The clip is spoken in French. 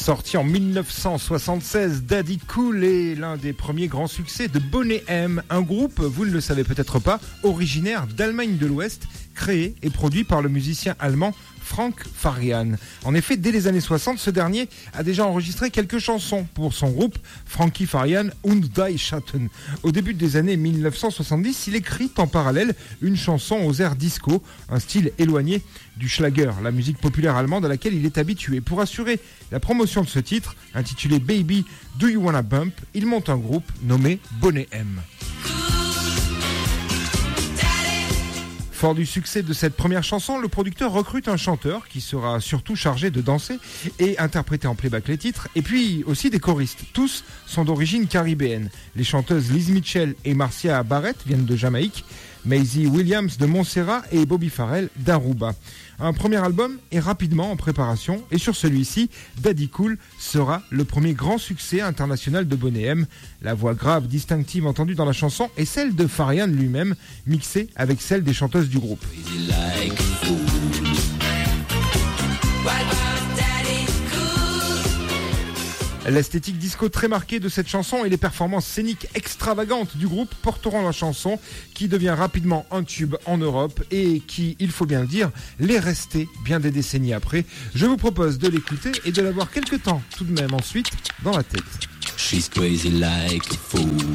Sorti en 1976, Daddy Cool est l'un des premiers grands succès de Boney M, un groupe, vous ne le savez peut-être pas, originaire d'Allemagne de l'Ouest, créé et produit par le musicien allemand Frank Farian. En effet, dès les années 60, ce dernier a déjà enregistré quelques chansons pour son groupe Frankie Farian und Die Schatten. Au début des années 1970, il écrit en parallèle une chanson aux airs disco, un style éloigné du Schlager, la musique populaire allemande à laquelle il est habitué. Pour assurer la promotion de ce titre, intitulé Baby Do You Wanna Bump, il monte un groupe nommé Boney M. Fort du succès de cette première chanson, le producteur recrute un chanteur qui sera surtout chargé de danser et interpréter en playback les titres, et puis aussi des choristes. Tous sont d'origine caribéenne. Les chanteuses Liz Mitchell et Marcia Barrett viennent de Jamaïque, Maisie Williams de Montserrat et Bobby Farrell d'Aruba. Un premier album est rapidement en préparation et sur celui-ci, Daddy Cool sera le premier grand succès international de Boney M. La voix grave distinctive entendue dans la chanson est celle de Farian lui-même, mixée avec celle des chanteuses du groupe. L'esthétique disco très marquée de cette chanson et les performances scéniques extravagantes du groupe porteront la chanson qui devient rapidement un tube en Europe et qui, il faut bien le dire, l'est resté bien des décennies après. Je vous propose de l'écouter et de l'avoir quelque temps tout de même ensuite dans la tête. She's crazy like a fool.